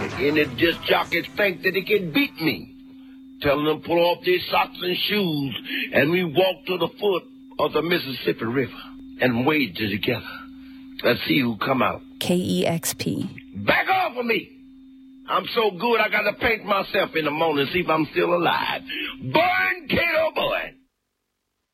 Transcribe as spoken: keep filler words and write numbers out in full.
Any disc jockeys think that they can beat me. Tell them to pull off their socks and shoes, and we walk to the foot of the Mississippi River and wade together. Let's see who come out. K E X P. Back off of me! I'm so good I gotta paint myself in the morning and see if I'm still alive. Burn Kato Bush!